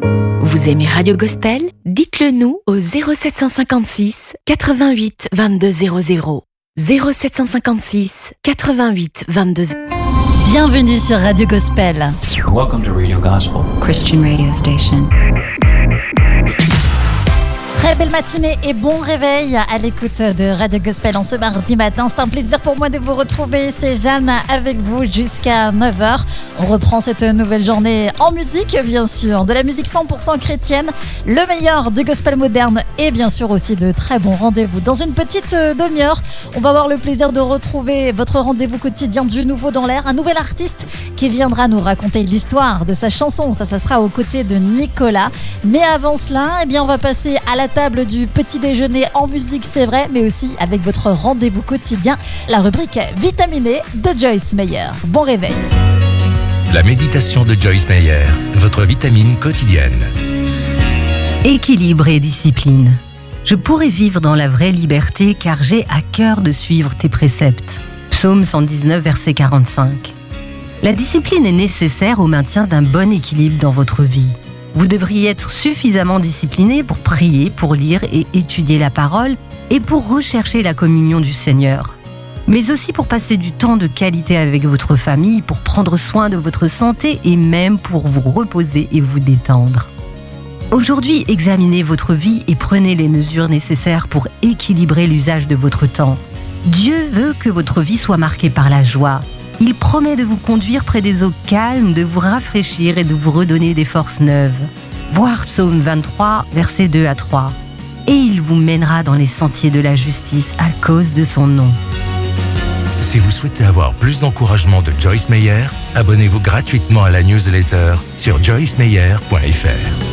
Vous aimez Radio Gospel? Dites-le nous au 0756 88 22 00. 0756 88 22 00. Bienvenue sur Radio Gospel. Welcome to Radio Gospel, Christian radio station. Très belle matinée et bon réveil à l'écoute de Radio Gospel en ce mardi matin. C'est un plaisir pour moi de vous retrouver. C'est Jeanne avec vous jusqu'à 9h. On reprend cette nouvelle journée en musique, bien sûr. De la musique 100% chrétienne, le meilleur du gospel moderne et bien sûr aussi de très bons rendez-vous. Dans une petite demi-heure, on va avoir le plaisir de retrouver votre rendez-vous quotidien du nouveau dans l'air. Un nouvel artiste qui viendra nous raconter l'histoire de sa chanson. Ça sera aux côtés de Nicolas. Mais avant cela, on va passer à la table du petit déjeuner en musique, c'est vrai, mais aussi avec votre rendez-vous quotidien, la rubrique Vitaminée de Joyce Meyer. Bon réveil. La méditation de Joyce Meyer, votre vitamine quotidienne. Équilibre et discipline. Je pourrais vivre dans la vraie liberté car j'ai à cœur de suivre tes préceptes. Psaume 119, verset 45. La discipline est nécessaire au maintien d'un bon équilibre dans votre vie. Vous devriez être suffisamment discipliné pour prier, pour lire et étudier la parole et pour rechercher la communion du Seigneur. Mais aussi pour passer du temps de qualité avec votre famille, pour prendre soin de votre santé et même pour vous reposer et vous détendre. Aujourd'hui, examinez votre vie et prenez les mesures nécessaires pour équilibrer l'usage de votre temps. Dieu veut que votre vie soit marquée par la joie. Il promet de vous conduire près des eaux calmes, de vous rafraîchir et de vous redonner des forces neuves. Voir Psaume 23, versets 2 à 3. Et il vous mènera dans les sentiers de la justice à cause de son nom. Si vous souhaitez avoir plus d'encouragement de Joyce Meyer, abonnez-vous gratuitement à la newsletter sur joycemeyer.fr.